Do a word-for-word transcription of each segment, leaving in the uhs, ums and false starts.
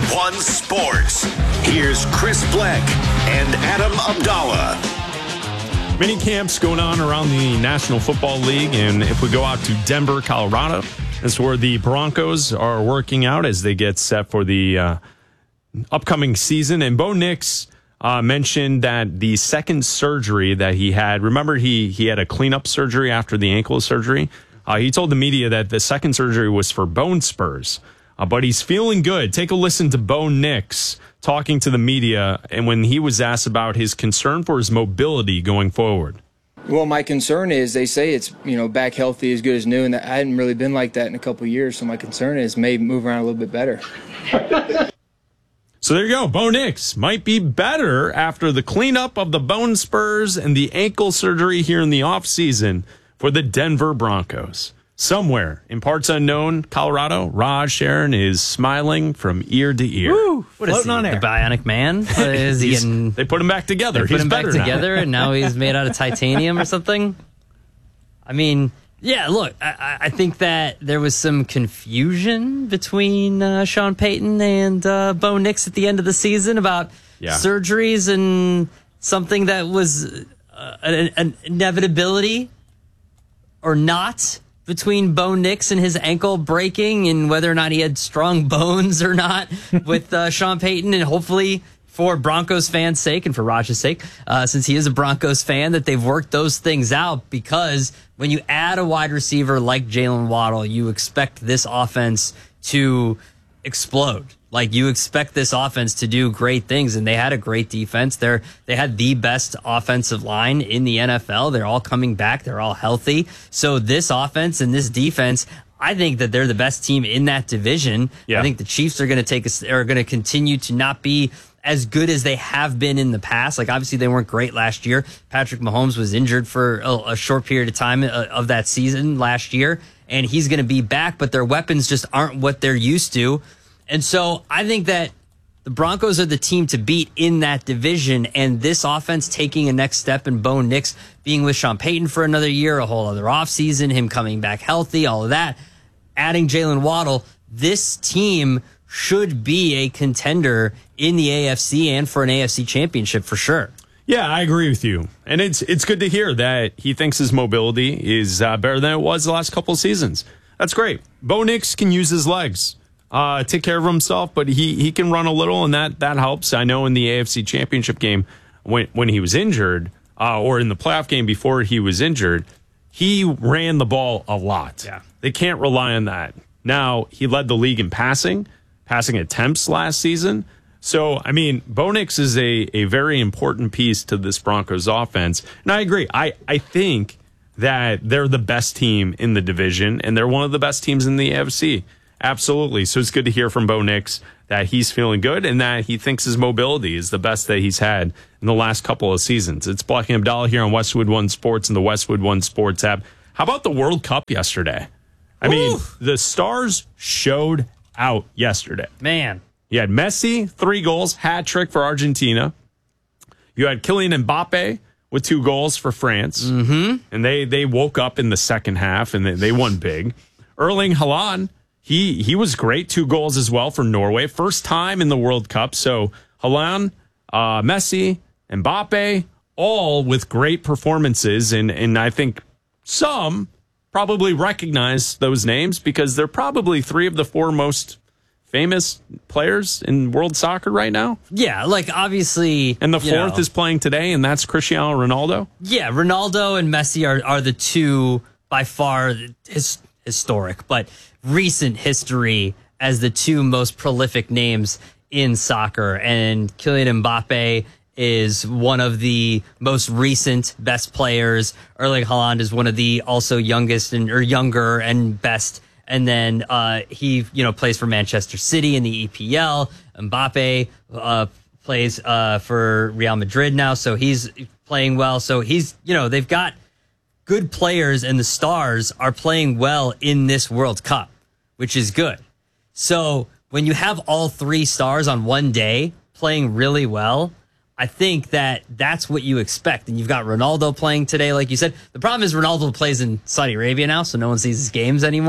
One Sports. Here's Chris Bleck and Adam Abdallah. Mini camps going on around the National Football League, and if we go out to Denver, Colorado, that's where the Broncos are working out as they get set for the uh, upcoming season. And Bo Nix uh, mentioned that the second surgery that he had, remember he he had a cleanup surgery after the ankle surgery. Uh, he told the media that the second surgery was for bone spurs, uh, but he's feeling good. Take a listen to Bo Nix talking to the media, and when he was asked about his concern for his mobility going forward. Well, my concern is they say it's, you know, back healthy as good as new, and I hadn't really been like that in a couple of years, so my concern is maybe move around a little bit better. So there you go. Bo Nix might be better after the cleanup of the bone spurs and the ankle surgery here in the offseason for the Denver Broncos. Somewhere in parts unknown, Colorado, Raj Sharon is smiling from ear to ear. Woo, what is he, on air. The Bionic Man? What is he getting, they put him back together. They put he's him back better together, now. and now he's made out of titanium or something? I mean, yeah, look, I, I think that there was some confusion between uh, Sean Payton and uh, Bo Nix at the end of the season about yeah. surgeries and something that was uh, an, an inevitability or not between Bo Nix and his ankle breaking and whether or not he had strong bones or not with uh, Sean Payton. And hopefully for Broncos fans' sake and for Raj's sake, uh, since he is a Broncos fan, that they've worked those things out, because when you add a wide receiver like Jalen Waddle, you expect this offense to explode. Like, you expect this offense to do great things, and they had a great defense. They're, they had the best offensive line in the N F L. They're all coming back. They're all healthy. So this offense and this defense, I think that they're the best team in that division. Yeah. I think the Chiefs are going to take a, are going to continue to not be as good as they have been in the past. Like, obviously they weren't great last year. Patrick Mahomes was injured for a, a short period of time of that season last year, and he's going to be back, but their weapons just aren't what they're used to. And so I think that the Broncos are the team to beat in that division, and this offense taking a next step, and Bo Nix being with Sean Payton for another year, a whole other offseason, him coming back healthy, all of that, adding Jalen Waddle, this team should be a contender in the A F C and for an A F C championship for sure. Yeah, I agree with you. And it's it's good to hear that he thinks his mobility is uh, better than it was the last couple of seasons. That's great. Bo Nix can use his legs. Uh, take care of himself, but he, he can run a little, and that, that helps. I know in the A F C Championship game when when he was injured, uh, or in the playoff game before he was injured, he ran the ball a lot. Yeah. They can't rely on that. Now, he led the league in passing, passing attempts last season. So, I mean, Bo Nix is a, a very important piece to this Broncos offense. And I agree. I, I think that they're the best team in the division, and they're one of the best teams in the A F C. Absolutely. So it's good to hear from Bo Nix that he's feeling good and that he thinks his mobility is the best that he's had in the last couple of seasons. It's Bleck and Abdallah here on Westwood One Sports and the Westwood One Sports app. How about the World Cup yesterday? I Ooh. mean, the stars showed out yesterday. Man. You had Messi, three goals, hat trick for Argentina. You had Kylian Mbappe with two goals for France. Mm-hmm. And they, they woke up in the second half and they, they won big. Erling Haaland, He he was great. Two goals as well for Norway. First time in the World Cup. So Haaland, uh, Messi, Mbappe, all with great performances. And, and I think some probably recognize those names because they're probably three of the four most famous players in world soccer right now. Yeah, like obviously. And the fourth know, is playing today, and that's Cristiano Ronaldo. Yeah, Ronaldo and Messi are, are the two by far his, historic, but recent history as the two most prolific names in soccer. And Kylian Mbappe is one of the most recent best players. Erling Haaland is one of the also youngest and or younger and best. And then uh, he, you know, plays for Manchester City in the E P L. Mbappe uh, plays uh, for Real Madrid now, so he's playing well. So he's, you know, they've got good players, and the stars are playing well in this World Cup, which is good. So when you have all three stars on one day playing really well, I think that that's what you expect. And you've got Ronaldo playing today, like you said. The problem is Ronaldo plays in Saudi Arabia now, so no one sees his games anymore.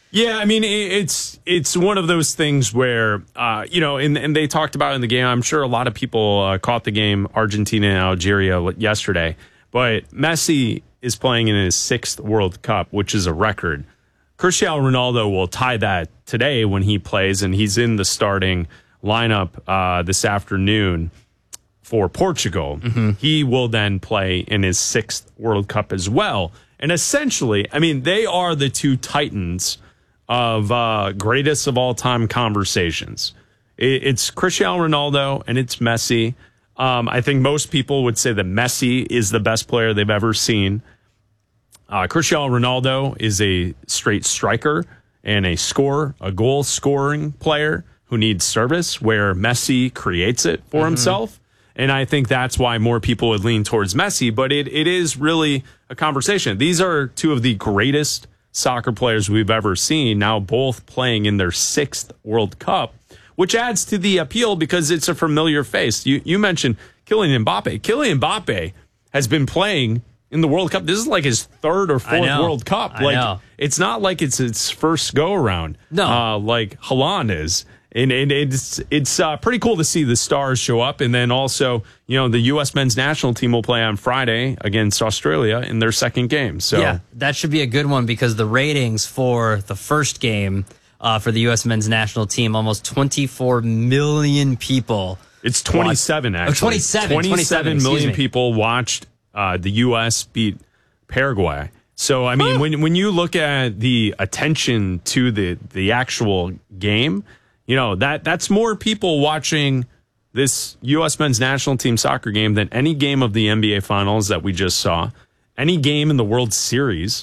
Yeah, I mean, it's it's one of those things where, uh, you know, and, and they talked about it in the game. I'm sure a lot of people uh, caught the game, Argentina and Algeria, yesterday. But Messi is playing in his sixth World Cup, which is a record. Cristiano Ronaldo will tie that today when he plays, and he's in the starting lineup uh, this afternoon for Portugal. Mm-hmm. He will then play in his sixth World Cup as well. And essentially, I mean, they are the two titans of uh, greatest of all time conversations. It's Cristiano Ronaldo and it's Messi. Um, I think most people would say that Messi is the best player they've ever seen. Uh, Cristiano Ronaldo is a straight striker and a scorer, a goal scoring player who needs service, where Messi creates it for mm-hmm. himself. And I think that's why more people would lean towards Messi. But it, it is really a conversation. These are two of the greatest soccer players we've ever seen, now both playing in their sixth World Cup, which adds to the appeal because it's a familiar face. You you mentioned Kylian Mbappe. Kylian Mbappe has been playing in the World Cup. This is like his third or fourth World Cup. I like know. It's not like it's its first go around. No, uh, like Haaland is. And, and it's it's uh, pretty cool to see the stars show up. And then also, you know, the U S men's national team will play on Friday against Australia in their second game. So yeah, that should be a good one because the ratings for the first game uh, for the U S men's national team, almost twenty-four million people. It's twenty-seven, watched. actually. Oh, twenty-seven. twenty-seven million me. people watched uh, the U S beat Paraguay. So, I mean, huh. when when you look at the attention to the, the actual game, you know, that that's more people watching this U S men's national team soccer game than any game of the N B A Finals that we just saw, any game in the World Series.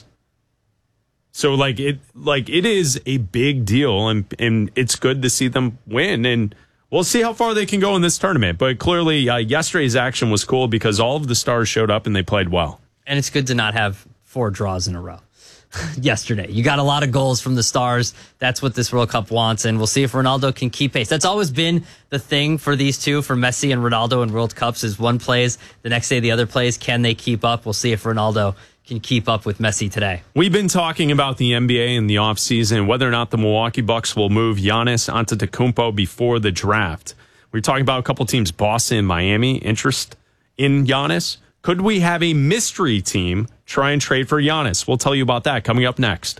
So, like, it like it is a big deal, and, and it's good to see them win. And we'll see how far they can go in this tournament. But clearly, uh, yesterday's action was cool because all of the stars showed up and they played well. And it's good to not have four draws in a row. Yesterday, you got a lot of goals from the stars. That's what this World Cup wants, and we'll see if Ronaldo can keep pace. That's always been the thing for these two, for Messi and Ronaldo in World Cups, is one plays, the next day the other plays. Can they keep up? We'll see if Ronaldo can keep up with Messi today. We've been talking about the N B A in the offseason, whether or not the Milwaukee Bucks will move Giannis Antetokounmpo before the draft. We're talking about a couple teams, Boston and Miami, interest in Giannis. Could we have a mystery team try and trade for Giannis? We'll tell you about that coming up next.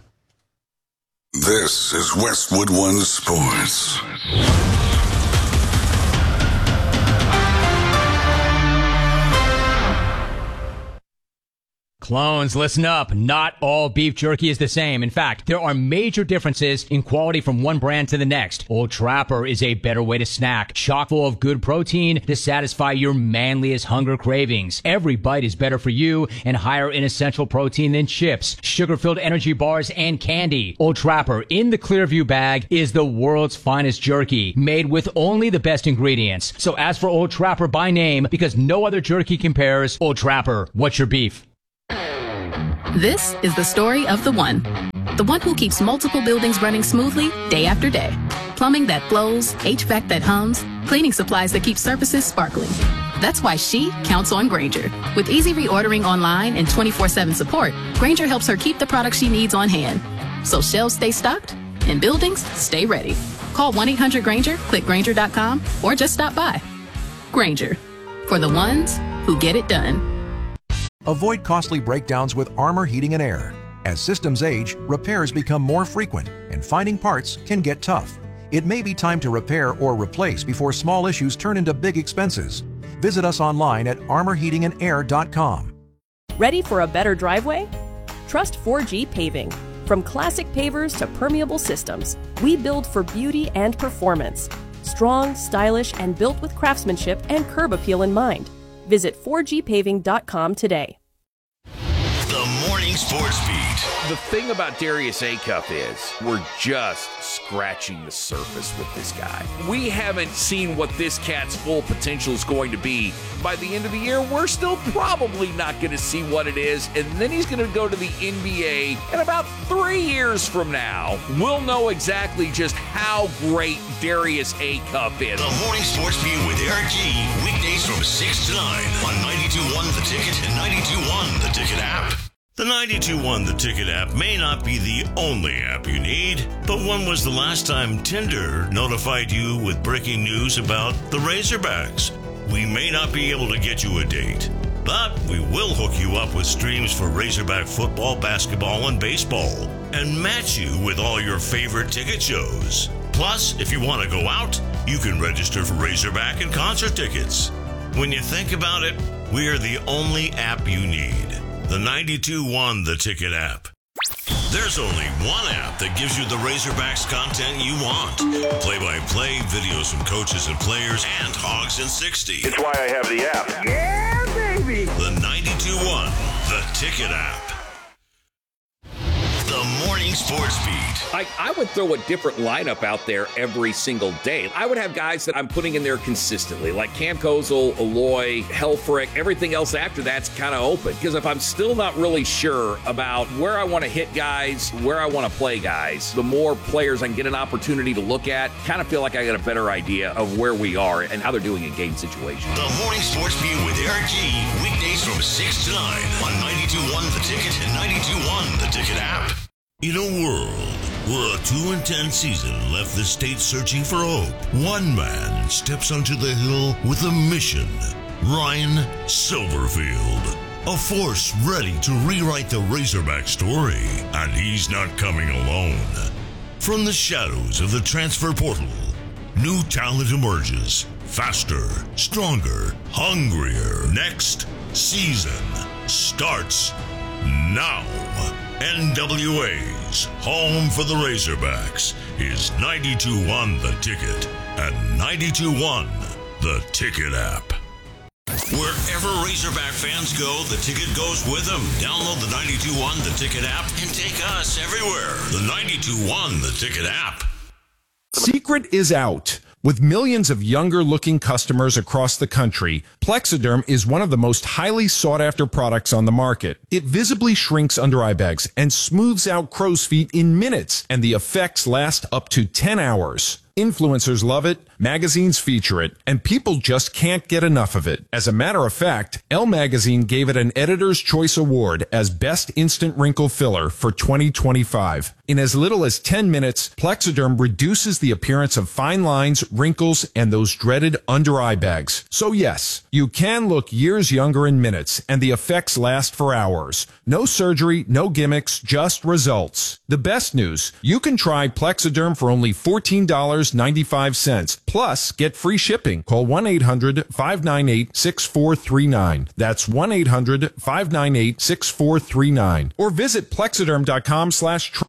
This is Westwood One Sports. Clones, listen up. Not all beef jerky is the same. In fact, there are major differences in quality from one brand to the next. Old Trapper is a better way to snack, chock full of good protein to satisfy your manliest hunger cravings. Every bite is better for you and higher in essential protein than chips, sugar-filled energy bars, and candy. Old Trapper in the Clearview bag is the world's finest jerky, made with only the best ingredients. So ask for Old Trapper by name because no other jerky compares. Old Trapper, what's your beef? This is the story of the one. The one who keeps multiple buildings running smoothly day after day. Plumbing that flows, H V A C that hums, cleaning supplies that keep surfaces sparkling. That's why she counts on Grainger. With easy reordering online and twenty-four seven support, Grainger helps her keep the products she needs on hand. So shelves stay stocked and buildings stay ready. Call one eight hundred Grainger, click Grainger dot com, or just stop by. Grainger, for the ones who get it done. Avoid costly breakdowns with Armor Heating and Air. As systems age, repairs become more frequent, and finding parts can get tough. It may be time to repair or replace before small issues turn into big expenses. Visit us online at armor heating and air dot com. Ready for a better driveway? Trust four G Paving. From classic pavers to permeable systems, we build for beauty and performance. Strong, stylish, and built with craftsmanship and curb appeal in mind. Visit four G paving dot com today. The Morning Sports Beat. The thing about Darius Acuff is we're just scratching the surface with this guy. We haven't seen what this cat's full potential is going to be. By the end of the year, we're still probably not going to see what it is, and then he's going to go to the N B A, and about three years from now, we'll know exactly just how great Darius Acuff is. The Morning Sports Beat with Eric G. Weekdays from six to nine on ninety-two point one The Ticket and ninety-two point one The Ticket app. The ninety-two one The Ticket app may not be the only app you need, but when was the last time Tinder notified you with breaking news about the Razorbacks? We may not be able to get you a date, but we will hook you up with streams for Razorback football, basketball, and baseball, and match you with all your favorite ticket shows. Plus, if you want to go out, you can register for Razorback and concert tickets. When you think about it, we are the only app you need. The ninety-two one The Ticket app. There's only one app that gives you the Razorbacks content you want. Play-by-play, videos from coaches and players, and Hogs in sixty. It's why I have the app. Yeah, baby! The ninety-two one The Ticket app. The Morning Sports Beat. I, I would throw a different lineup out there every single day. I would have guys that I'm putting in there consistently, like Cam Kozel, Aloy, Helfrich. Everything else after that's kind of open. Because if I'm still not really sure about where I want to hit guys, where I want to play guys, the more players I can get an opportunity to look at, kind of feel like I got a better idea of where we are and how they're doing in game situations. The Morning Sports Beat with Eric G. Weekdays from six to nine on ninety-two one The Ticket and ninety-two one The Ticket app. In a world where a two and ten season left the state searching for hope, one man steps onto the hill with a mission. Ryan Silverfield, a force ready to rewrite the Razorback story, and he's not coming alone. From the shadows of the transfer portal, new talent emerges, faster, stronger, hungrier. Next season starts now. N W A's home for the Razorbacks is ninety-two one The Ticket and ninety-two one The Ticket app. Wherever Razorback fans go, The Ticket goes with them. Download the ninety-two one The Ticket app and take us everywhere. The ninety-two one The Ticket app. Secret is out. With millions of younger-looking customers across the country, Plexiderm is one of the most highly sought-after products on the market. It visibly shrinks under eye bags and smooths out crow's feet in minutes, and the effects last up to ten hours. Influencers love it, magazines feature it, and people just can't get enough of it. As a matter of fact, Elle Magazine gave it an Editor's Choice Award as Best Instant Wrinkle Filler for twenty twenty-five. In as little as ten minutes, Plexiderm reduces the appearance of fine lines, wrinkles, and those dreaded under-eye bags. So yes, you can look years younger in minutes, and the effects last for hours. No surgery, no gimmicks, just results. The best news, you can try Plexiderm for only fourteen dollars and ninety-five cents. Plus, get free shipping. Call one eight hundred five nine eight six four three nine. That's one eight hundred five nine eight six four three nine. Or visit plexiderm.com slash tr-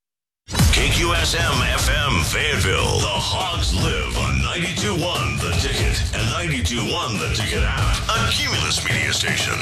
K Q S M F M Fayetteville. The Hogs live on ninety-two one The Ticket and ninety-two one The Ticket app. A Cumulus media station.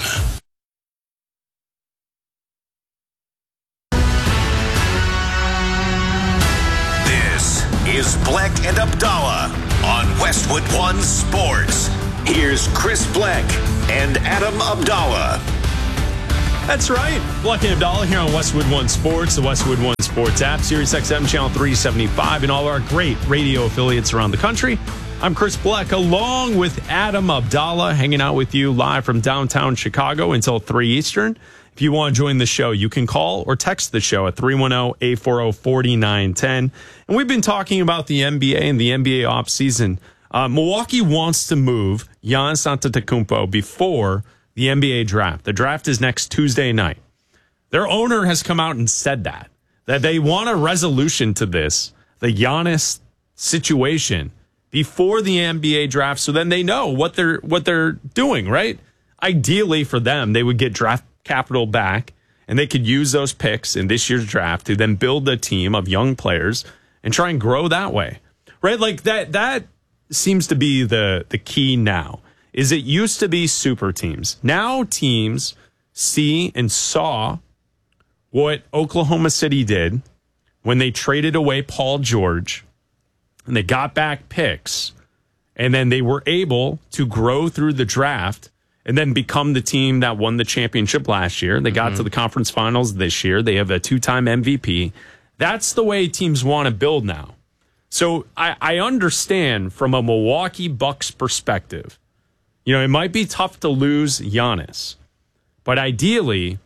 This is Black and Abdallah on Westwood One Sports. Here's Chris Black and Adam Abdallah. That's right. Black and Abdallah here on Westwood One Sports, the Westwood One Sports app, Sirius X M Channel three seventy-five, and all our great radio affiliates around the country. I'm Chris Black, along with Adam Abdallah, hanging out with you live from downtown Chicago until three Eastern. If you want to join the show, you can call or text the show at three one zero, eight four zero, four nine one zero. And we've been talking about the N B A and the N B A offseason. Uh, Milwaukee wants to move Giannis Antetokounmpo before the N B A draft. The draft is next Tuesday night. Their owner has come out and said that, that they want a resolution to this, the Giannis situation, before the N B A draft, so then they know what they're what they're doing, right? Ideally for them, they would get draft capital back, and they could use those picks in this year's draft to then build a team of young players and try and grow that way, right? Like that that seems to be the the key now. Is it used to be super teams. Now teams see and saw what Oklahoma City did when they traded away Paul George and they got back picks, and then they were able to grow through the draft and then become the team that won the championship last year. They got mm-hmm. to the conference finals this year. They have a two-time M V P. That's the way teams want to build now. So I, I understand from a Milwaukee Bucks perspective, you know, it might be tough to lose Giannis, but ideally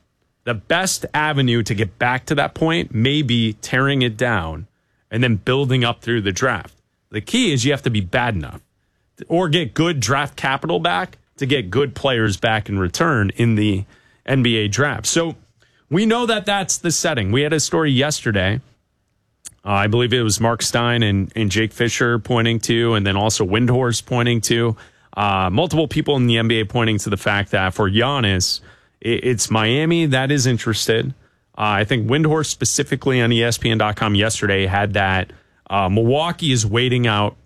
the best avenue to get back to that point may be tearing it down and then building up through the draft. The key is you have to be bad enough or get good draft capital back to get good players back in return in the N B A draft. So we know that that's the setting. We had a story yesterday. Uh, I believe it was Mark Stein and, and Jake Fisher pointing to, and then also Windhorst pointing to, uh, multiple people in the N B A pointing to the fact that for Giannis, it, it's Miami that is interested. Uh, I think Windhorst specifically on E S P N dot com yesterday had that uh, Milwaukee is waiting out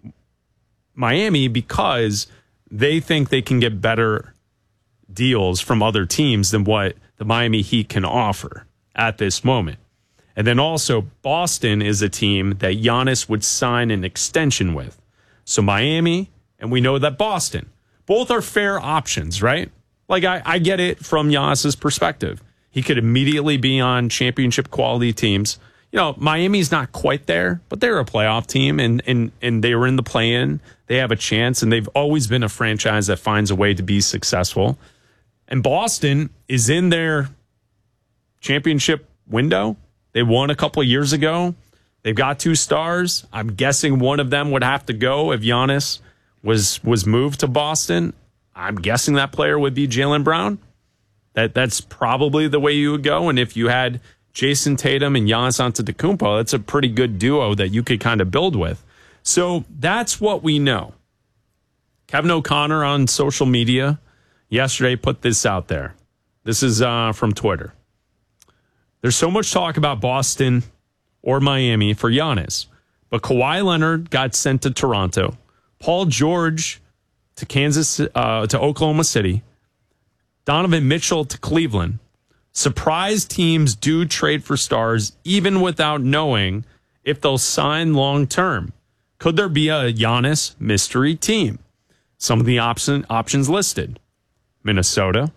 Miami because they think they can get better deals from other teams than what the Miami Heat can offer at this moment. And then also Boston is a team that Giannis would sign an extension with. So Miami, and we know that Boston, both are fair options, right? Like I, I get it from Giannis's perspective. He could immediately be on championship quality teams. You know, Miami's not quite there, but they're a playoff team and and and they were in the play-in. They have a chance, and they've always been a franchise that finds a way to be successful. And Boston is in their championship window. They won a couple of years ago. They've got two stars. I'm guessing one of them would have to go if Giannis was was moved to Boston. I'm guessing that player would be Jaylen Brown. That that's probably the way you would go. And if you had Jason Tatum and Giannis Antetokounmpo, that's a pretty good duo that you could kind of build with. So that's what we know. Kevin O'Connor on social media yesterday put this out there. This is uh, from Twitter. There's so much talk about Boston or Miami for Giannis, but Kawhi Leonard got sent to Toronto, Paul George to Kansas, uh, to Oklahoma City, Donovan Mitchell to Cleveland. Surprise teams do trade for stars even without knowing if they'll sign long term. Could there be a Giannis mystery team? Some of the option, options listed: Minnesota,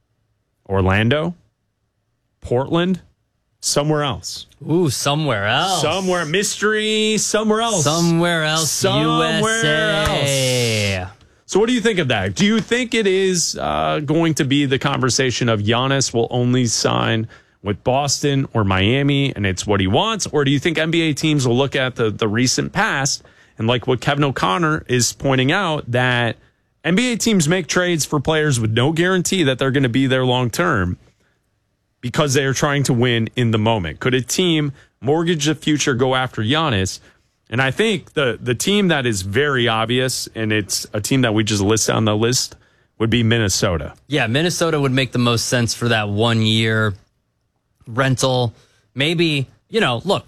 Orlando, Portland, somewhere else. Ooh, somewhere else. Somewhere mystery, somewhere else. Somewhere else, somewhere U S A. else. So what do you think of that? Do you think it is uh, going to be the conversation of Giannis will only sign with Boston or Miami and it's what he wants? Or do you think N B A teams will look at the, the recent past and like what Kevin O'Connor is pointing out, that N B A teams make trades for players with no guarantee that they're going to be there long term because they are trying to win in the moment? Could a team mortgage the future, go after Giannis? And I think the the team that is very obvious, and it's a team that we just listed on the list, would be Minnesota. Yeah, Minnesota would make the most sense for that one year rental. Maybe, you know, look,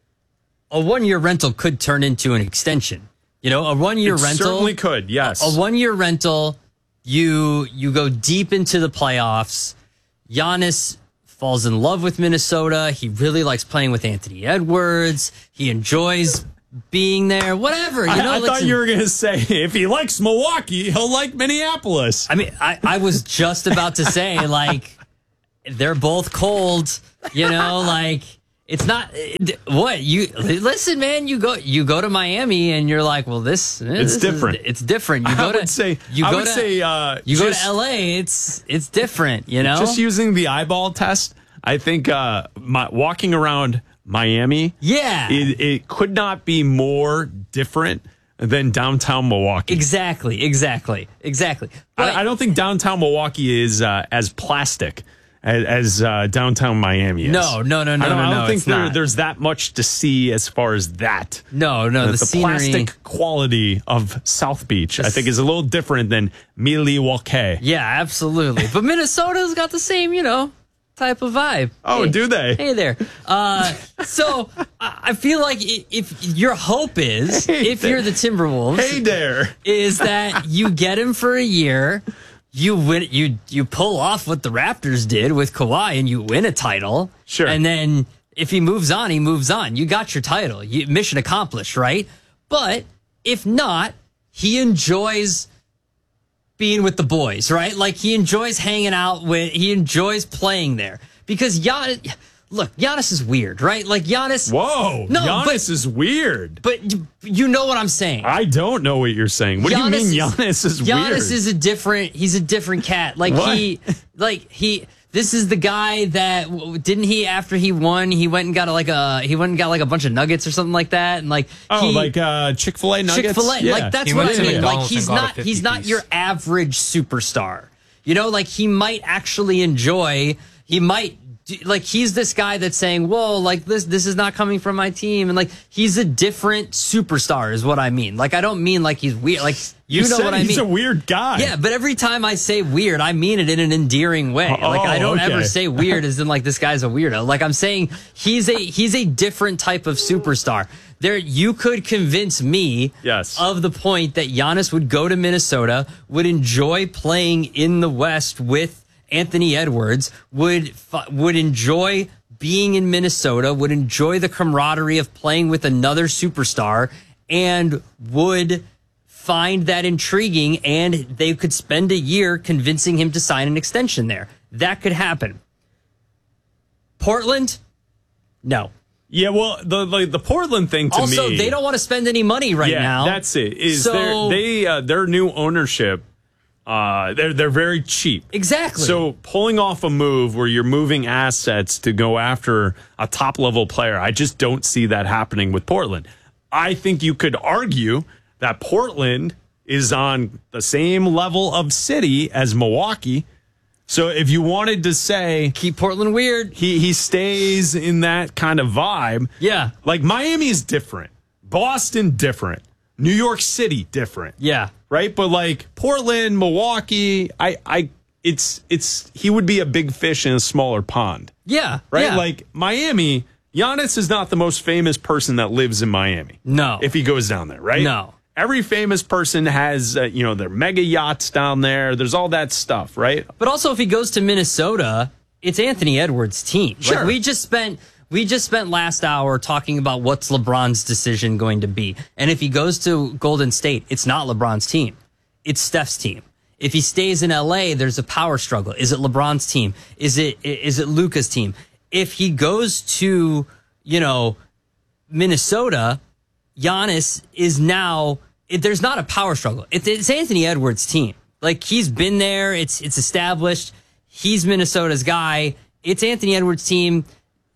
a one year rental could turn into an extension. You know, a one year it rental certainly could. Yes, a, a one year rental. You you go deep into the playoffs. Giannis falls in love with Minnesota. He really likes playing with Anthony Edwards. He enjoys being there, whatever. You know, I, I listen, thought you were going to say if he likes Milwaukee, he'll like Minneapolis. I mean, I, I was just about to say, like, they're both cold, you know, like, it's not, what, you, listen, man, you go you go to Miami and you're like, well, this, it's this different. Is, it's different. You go I to, would say, you I go would to, say, uh, you just, go to L A, it's, it's different, you know? Just using the eyeball test, I think uh, my, walking around Miami, yeah, it, it could not be more different than downtown Milwaukee. Exactly, exactly, exactly. I, I don't think downtown Milwaukee is uh, as plastic as, as uh, downtown Miami is. No, no, no, no, I don't, no, I don't no, think it's there, not. there's that much to see as far as that. No, no, the, the, the scenery, plastic quality of South Beach, I think, is a little different than Milwaukee. Yeah, absolutely. But Minnesota's got the same, you know, type of vibe. Oh, hey, do they? Hey there. Uh, so I feel like if your hope is, hey if there. you're the Timberwolves, hey there, is that you get him for a year, you win, you you pull off what the Raptors did with Kawhi, and you win a title. Sure. And then if he moves on, he moves on. You got your title. You, mission accomplished, right? But if not, he enjoys being with the boys, right? Like, he enjoys hanging out with, he enjoys playing there. Because Giannis, look, Giannis is weird, right? Like, Giannis. Whoa, no, Giannis but, is weird. But you, you know what I'm saying. I don't know what you're saying. What Giannis do you mean Giannis is, is weird? Giannis is a different, he's a different cat. Like, what? he, like, he, This is the guy that didn't he after he won he went and got a, like a he went and got like a bunch of nuggets or something like that and like oh he, like uh, Chick-fil-A nuggets. Chick-fil-A yeah. like that's He what went I to mean. McDonald's Like he's and got a not he's fifty not piece. your average superstar. You know, like he might actually enjoy. He might. Like he's this guy that's saying, "Whoa, like this, this is not coming from my team," and like he's a different superstar, is what I mean. Like I don't mean like he's weird. Like you, You know said what I mean. he's a weird guy. Yeah, but every time I say weird, I mean it in an endearing way. Oh, Like I don't okay. ever say weird as in like this guy's a weirdo. Like I'm saying he's a he's a different type of superstar. There, you could convince me Yes. of the point that Giannis would go to Minnesota, would enjoy playing in the West with Anthony Edwards, would would enjoy being in Minnesota, would enjoy the camaraderie of playing with another superstar, and would find that intriguing, and they could spend a year convincing him to sign an extension there. That could happen. Portland? No. Yeah, well, the the, the Portland thing to also, me. they don't want to spend any money right yeah, now. that's it. Is So- their they uh, their new ownership? Uh, they're they're very cheap. Exactly. So pulling off a move where you're moving assets to go after a top level player, I just don't see that happening with Portland. I think you could argue that Portland is on the same level of city as Milwaukee. So if you wanted to say keep Portland weird, he he stays in that kind of vibe. Yeah. Like Miami is different. Boston different. New York City different. Yeah. Right? But like Portland, Milwaukee, I I it's it's he would be a big fish in a smaller pond. Yeah. Right? Yeah. Like Miami, Giannis is not the most famous person that lives in Miami. No. If he goes down there, right? No. Every famous person has, uh, you know, their mega yachts down there. There's all that stuff, right? But also, if he goes to Minnesota, it's Anthony Edwards' team. Sure. Like we just spent we just spent last hour talking about what's LeBron's decision going to be. And if he goes to Golden State, it's not LeBron's team. It's Steph's team. If he stays in L A, there's a power struggle. Is it LeBron's team? Is it is it Luka's team? If he goes to, you know, Minnesota, Giannis is now it, there's not a power struggle. It, it's Anthony Edwards' team. Like he's been there. It's it's established. He's Minnesota's guy. It's Anthony Edwards' team.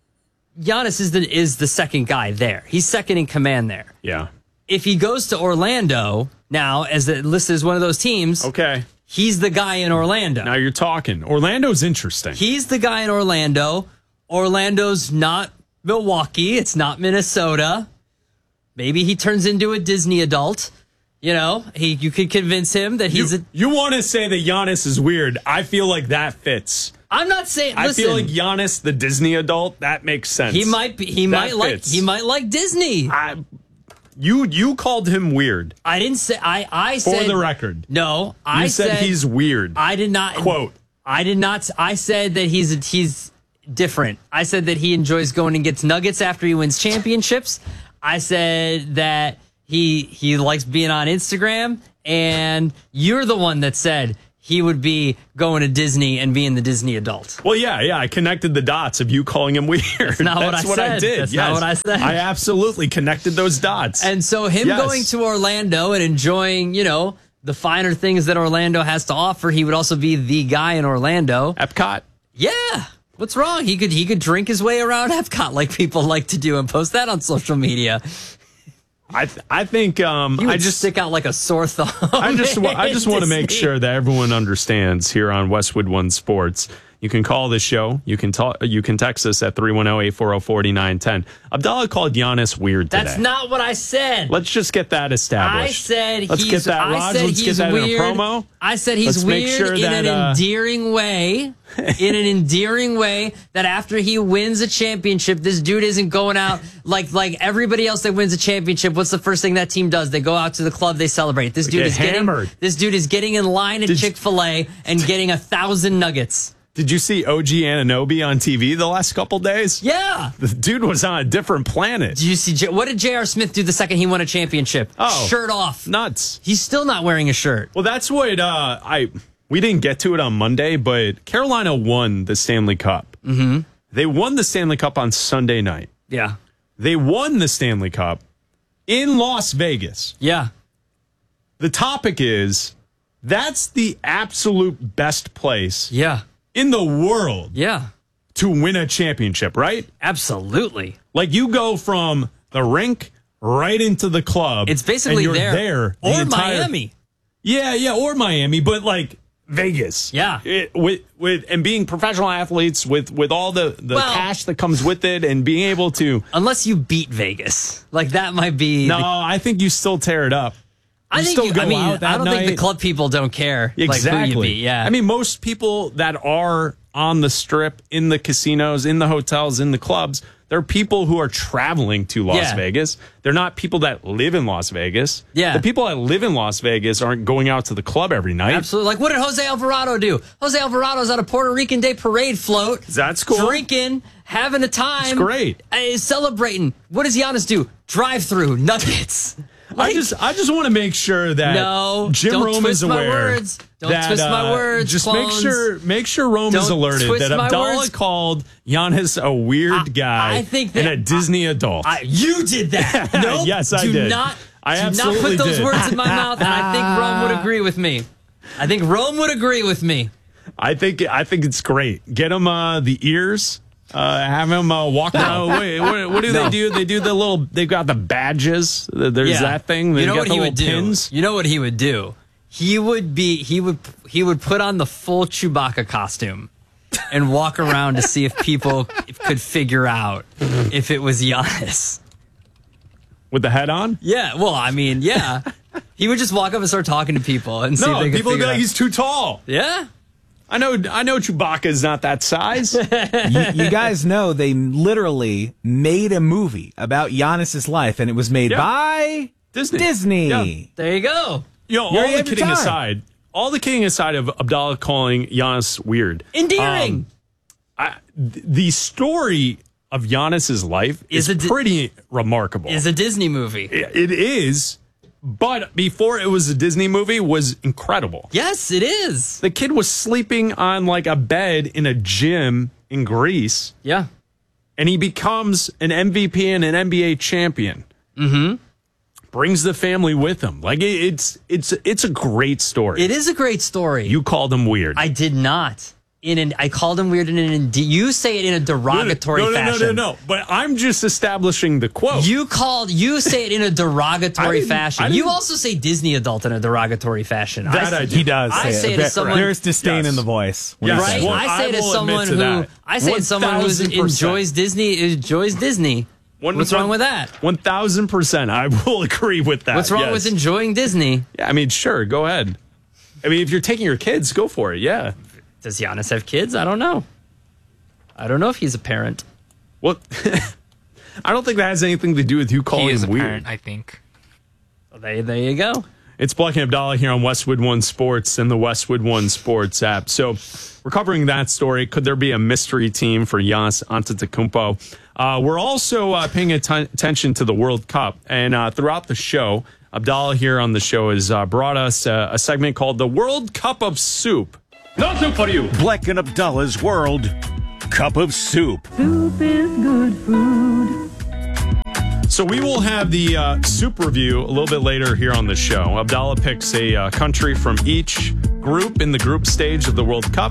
Giannis is the is the second guy there. He's second in command there. Yeah. If he goes to Orlando now, as the listed as one of those teams, okay, he's the guy in Orlando. Now you're talking. Orlando's interesting. He's the guy in Orlando. Orlando's not Milwaukee. It's not Minnesota. Maybe he turns into a Disney adult. You know, he you could convince him that he's you, a. You want to say that Giannis is weird? I feel like that fits. I'm not saying. I Listen, feel like Giannis, the Disney adult, that makes sense. he might be. He That might like. fits. He might like Disney. I, you you called him weird. I didn't say. I I For said the record. No, I You said, he's weird. I did not Quote. I did not. I said that he's he's different. I said that he enjoys going and gets nuggets after he wins championships. I said that he he likes being on Instagram, and you're the one that said he would be going to Disney and being the Disney adult. Well, yeah, yeah. I connected the dots of you calling him weird. That's not what I what I said. did. That's yes. not what I said. I absolutely connected those dots. And so him Yes. going to Orlando and enjoying, you know, the finer things that Orlando has to offer, he would also be the guy in Orlando. Epcot. Yeah. What's wrong? He could he could drink his way around Epcot like people like to do and post that on social media. I th- I think um, You would I just stick out like a sore thumb. I just wa- I just want to make Disney. sure that everyone understands here on Westwood One Sports. You can call the show. You can talk. You can text us at three one zero, eight four zero, four nine one zero. Abdallah called Giannis weird today. That's not what I said. Let's just get that established. I said Let's he's. get that, I Raj. said Let's he's get that weird. in a promo. I said he's Let's make weird sure in that, an uh, endearing way. In an endearing way that after he wins a championship, this dude isn't going out like like everybody else that wins a championship. What's the first thing that team does? They go out to the club, they celebrate. This dude get is hammered. getting this dude is getting in line at Did- Chick-fil-A and getting a thousand nuggets. Did you see O G Anunoby on T V the last couple days? Yeah. The dude was on a different planet. Did you see J- what did J R. Smith do the second he won a championship? Oh. Shirt off. Nuts. He's still not wearing a shirt. Well, that's what uh, I. We didn't get to it on Monday, but Carolina won the Stanley Cup. Mm-hmm. They won the Stanley Cup on Sunday night. Yeah. They won the Stanley Cup in Las Vegas. Yeah. The topic is that's the absolute best place Yeah. in the world Yeah. to win a championship, right? Absolutely. Like you go from the rink right into the club. It's basically and you're there. there the Or entire- Miami. Yeah, yeah, or Miami, but like Vegas. Yeah. It, with with and being professional athletes with with all the the Well- cash that comes with it and being able to. Unless you beat Vegas. Like, that might be... No, the- I think you still tear it up. I You think still you, go I mean, out that I don't night. think the club people don't care. Exactly. Like, who you beat. Yeah. I mean, most people that are on the strip, in the casinos, in the hotels, in the clubs, they're people who are traveling to Las Yeah. Vegas. They're not people that live in Las Vegas. Yeah. The people that live in Las Vegas aren't going out to the club every night. Absolutely. Like, what did Jose Alvarado do? Jose Alvarado's on a Puerto Rican Day parade float. That's cool. Drinking, having a time. It's great. Uh, celebrating. What does Giannis do? Drive through nuggets. I just, I just want to make sure that No, Jim don't Rome twist is my aware. words. Don't that, twist my uh, words, Just clones. make sure, make sure Rome is Don't alerted twist that my Abdallah words. called Giannis a weird guy I think that- and a Disney adult. I, you did that. Nope. Yes, I do did. Not, I do not absolutely put those did. words in my mouth, and I think Rome would agree with me. I think Rome would agree with me. I think, I think it's great. Get him uh, the ears. Uh, have him uh, walk around. Wait, what, what do No. they do? They do the little. They've got the badges. There's Yeah. that thing. They You know got what the he little would do? pins. You know what he would do? He would be he would he would put on the full Chewbacca costume and walk around to see if people could figure out if it was Giannis. With the head on? Yeah, well, I mean, yeah. He would just walk up and start talking to people and see No, if they could people would be figure like, out. he's too tall. Yeah. I know. I know. Chewbacca's not that size. you, you guys know they literally made a movie about Giannis's life, and it was made Yeah. by Disney. Disney. Yeah. There you go. You know, You're all the ahead of kidding time. aside, all the kidding aside of Abdallah calling Giannis weird. Endearing. um, I, th- the story of Giannis's life Is is, a Di- pretty remarkable. Is a Disney movie. It- it is, but before it was a Disney movie, was incredible. Yes, it is. The kid was sleeping on like a bed in a gym in Greece, Yeah. and he becomes an M V P and an N B A champion. Mm-hmm. Brings the family with him. Like it, it's it's it's a great story. It is a great story. You called him weird. I did not. In an, I called him weird in an. You say it in a derogatory no, no, fashion. No, no, no, But I'm just establishing the quote. You called. You say it in a derogatory I didn't- fashion. I You didn't- also say Disney adult in a derogatory fashion. That I, I do. He does. I say say it as someone. There's disdain Yes. in the voice. when Yes. he Right? says Well, it. I say it I as will someone admit who. to that. I say it as someone who one thousand percent. enjoys Disney. Enjoys Disney. One- What's one- wrong with that? One thousand percent. I will agree with that. What's wrong yes. with enjoying Disney? Yeah, I mean, sure. Go ahead. I mean, if you're taking your kids, go for it. Yeah. Does Giannis have kids? I don't know. I don't know if he's a parent. Well, I don't think that has anything to do with you calling He is him a weird. parent, I think. Well, there, there you go. It's Black and Abdallah here on Westwood One Sports and the Westwood One Sports app. So we're covering that story. Could there be a mystery team for Giannis Antetokounmpo? Uh, we're also uh, paying atten- attention to the World Cup. And uh, throughout the show, Abdallah here on the show has uh, brought us uh, a segment called the World Cup of Soup. No soup for you. Black and Abdallah's World Cup of Soup. Soup is good food. So we will have the uh, soup review a little bit later here on the show. Abdallah picks a uh, country from each group in the group stage of the World Cup.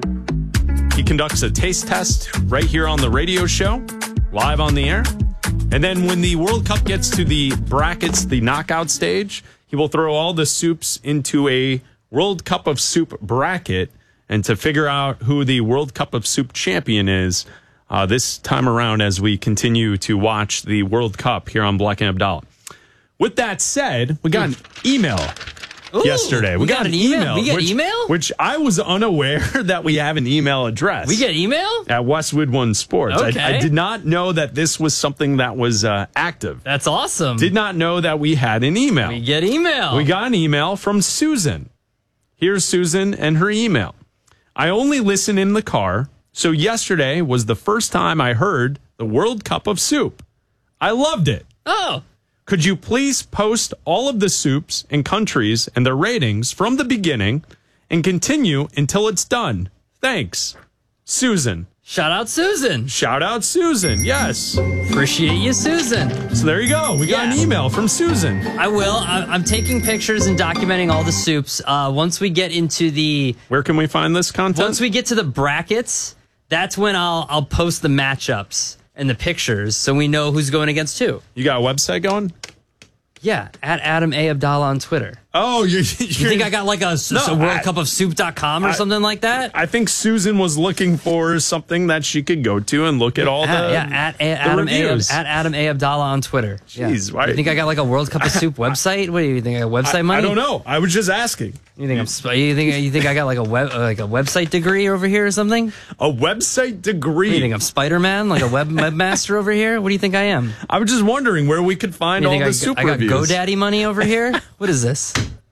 He conducts a taste test right here on the radio show, live on the air. And then when the World Cup gets to the brackets, the knockout stage, he will throw all the soups into a World Cup of Soup bracket. And to figure out who the World Cup of Soup champion is uh, this time around as we continue to watch the World Cup here on Black and Abdallah. With that said, we got an email Ooh, yesterday. we got an email? We get which, email? Which I was unaware that we have an email address. We get email? At Westwood One Sports. Okay. I, I did not know that this was something that was uh, active. That's awesome. Did not know that we had an email. We get email. We got an email from Susan. Here's Susan and her email. I only listen in the car, so yesterday was the first time I heard the World Cup of Soup. I loved it. Oh. Could you please post all of the soups and countries and their ratings from the beginning and continue until it's done? Thanks. Susan. Shout out Susan. Shout out Susan. Yes. Appreciate you, Susan. So there you go. We got Yeah. an email from Susan. I will. I, I'm taking pictures and documenting all the soups. Uh, once we get into the, Where can we find this content? once we get to the brackets, that's when I'll I'll post the matchups and the pictures so we know who's going against who. You got a website going? Yeah, at Adam A. Abdallah on Twitter. Oh, you're, you're, You think I got like a, No, a World I- Cup of Soup dot com or I- something like that? I think Susan was looking for something that she could go to and look at all At- the yeah, at, a, the Adam a, reviews. at Adam A. Abdallah on Twitter. Jeez, yeah. why- You think I got like a World Cup of Soup website? What do you think? I got website I, money? I don't know. I was just asking. You think I'm? sp- You think you think I got like a web like a website degree over here or something? A website degree. What do you think I'm Spider-Man, like a web webmaster over here? What do you think I am? I was just wondering where we could find You all think the I, soup I got reviews. GoDaddy money over here? What is this?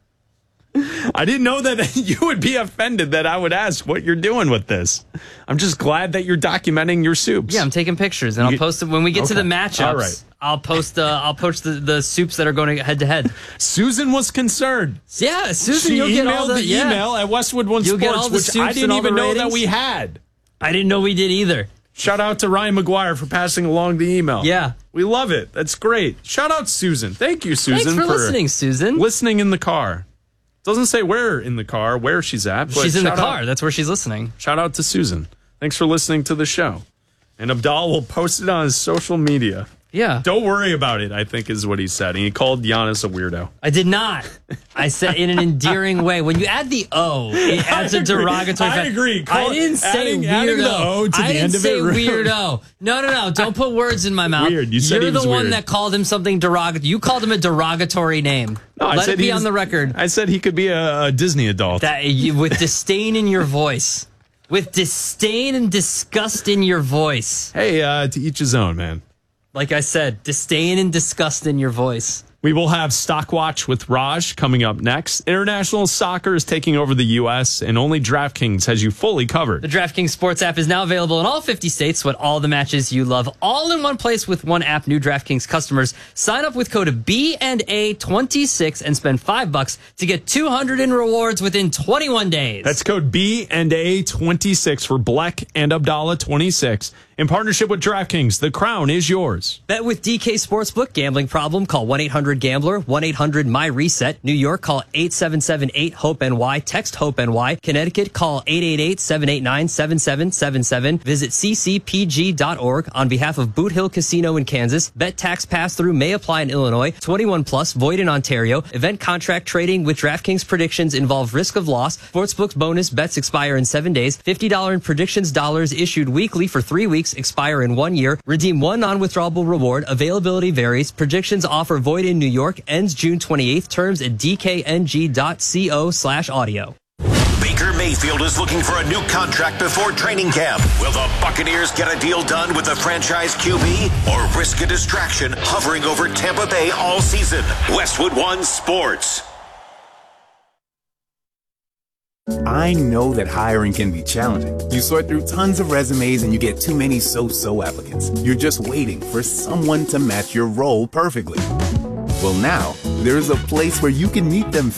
I didn't know that you would be offended that I would ask what you're doing with this. I'm just glad that you're documenting your soups. Yeah, I'm taking pictures and I'll You- post it when we get to the Okay. matchups. All right. I'll post. Uh, I'll post the, the soups that are going head to head. Susan was concerned. Yeah, Susan, she you'll emailed get all the, the yeah. email at Westwood One You'll Sports, get all the which soups I and didn't all the even know that ratings. we had. I didn't know we did either. Shout out to Ryan McGuire for passing along the email. Yeah. We love it. That's great. Shout out Susan. Thank you, Susan, Thanks for, listening, Susan. listening in the car. Doesn't say where in the car, where she's at. But She's in the shout car. out- That's where she's listening. Shout out to Susan. Thanks for listening to the show. And Abdal will post it on his social media. Yeah. Don't worry about it, I think is what he said. And he called Giannis a weirdo. I did not. I said in an endearing way. When you add the O, it adds I a agree. derogatory. I fact. agree. Call- I didn't say adding- weirdo. adding the O to I the didn't end of say it really- weirdo. No, no, no. Don't put words in my mouth. Weird. You said You're he was the one weird. that called him something derogatory. You called him a derogatory name. No, I Let said it be he's- on the record. I said he could be a, a Disney adult. That you, with disdain in your voice. With disdain and disgust in your voice. Hey, uh, to each his own, man. Like I said, disdain and disgust in your voice. We will have Stock Watch with Raj coming up next. International soccer is taking over the U S, and only DraftKings has you fully covered. The DraftKings Sports app is now available in all fifty states with all the matches you love, all in one place with one app. New DraftKings customers sign up with code B and A twenty-six and spend five bucks to get two hundred in rewards within twenty-one days. That's code B and A twenty-six for Bleck and Abdallah twenty-six. In partnership with DraftKings, the crown is yours. Bet with D K Sportsbook. Gambling problem? Call one eight hundred gambler, one eight hundred my reset. New York, call eight seven seven eight hope N Y. Text HOPE-NY. Connecticut, call eight eight eight, seven eight nine, seven seven seven seven. Visit c c p g dot org on behalf of Boot Hill Casino in Kansas. Bet tax pass-through may apply in Illinois. twenty-one plus, void in Ontario. Event contract trading with DraftKings predictions involve risk of loss. Sportsbook's bonus bets expire in seven days. fifty dollars in predictions dollars issued weekly for three weeks. Expire in one year. Redeem one non-withdrawable reward. Availability varies. Predictions offer void in New York. Ends June twenty-eighth. Terms at d k n g dot co slash audio. Baker Mayfield is looking for a new contract before training camp. Will the Buccaneers get a deal done with the franchise Q B or risk a distraction hovering over Tampa Bay all season? Westwood One Sports. I know that hiring can be challenging. You sort through tons of resumes and you get too many so-so applicants. You're just waiting for someone to match your role perfectly. Well, now, there's a place where you can meet them